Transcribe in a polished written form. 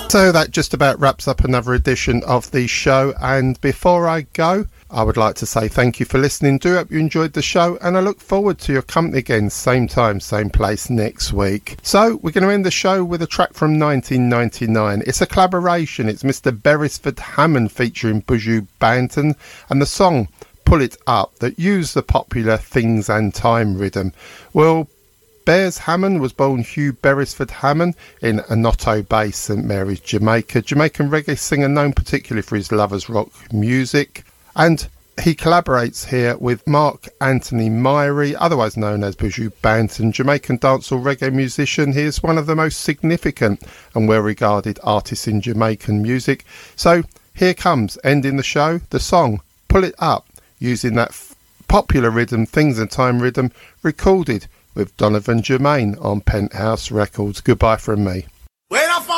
So that just about wraps up another edition of the show, and before I go, I would like to say thank you for listening. Do hope you enjoyed the show, and I look forward to your company again, same time, same place next week. So we're going to end the show with a track from 1999. It's a collaboration. It's Mr. Beresford Hammond featuring Buju Banton, and the song Pull It Up that used the popular Things and Time rhythm. Well, Beres Hammond was born Hugh Beresford Hammond in Onoto Bay, St Mary's, Jamaica. Jamaican reggae singer known particularly for his lovers rock music. And he collaborates here with Mark Anthony Myrie, otherwise known as Buju Banton, Jamaican dancehall reggae musician. He is one of the most significant and well-regarded artists in Jamaican music. So here comes, ending the show, the song Pull It Up, using that popular rhythm, Things and Time rhythm, recorded with Donovan Germain on Penthouse Records. Goodbye from me.